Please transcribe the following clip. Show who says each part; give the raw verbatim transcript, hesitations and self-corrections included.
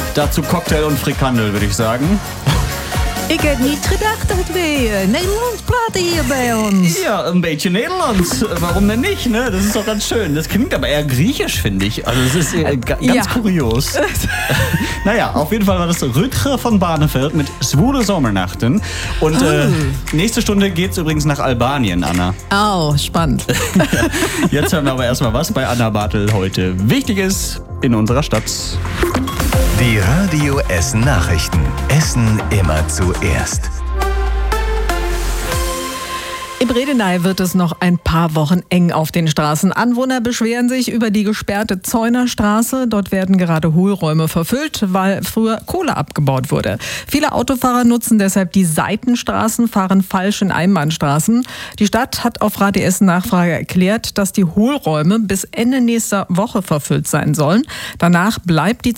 Speaker 1: Dazu Cocktail und Frikandel, würde ich sagen.
Speaker 2: Ich hätte nicht gedacht, dass wir Nederlands praten hier bei uns.
Speaker 1: Ja, ein bisschen Nederlands. Warum denn nicht, ne? Das ist doch ganz schön. Das klingt aber eher griechisch, finde ich. Also es ist äh, ganz
Speaker 2: ja.
Speaker 1: kurios. Naja, auf jeden Fall war das Rutger von Barneveld mit Schwule Sommernachten. Und äh, nächste Stunde geht's übrigens nach Albanien, Anna.
Speaker 2: Oh, spannend.
Speaker 1: Jetzt hören wir aber erstmal, was bei Anna Bartel heute wichtig ist in unserer Stadt.
Speaker 3: Die Radio Essen Nachrichten. Essen immer zuerst.
Speaker 2: In Bredeney wird es noch ein paar Wochen eng auf den Straßen. Anwohner beschweren sich über die gesperrte Zeunerstraße. Dort werden gerade Hohlräume verfüllt, weil früher Kohle abgebaut wurde. Viele Autofahrer nutzen deshalb die Seitenstraßen, fahren falsch in Einbahnstraßen. Die Stadt hat auf Radio Essen Nachfrage erklärt, dass die Hohlräume bis Ende nächster Woche verfüllt sein sollen. Danach bleibt die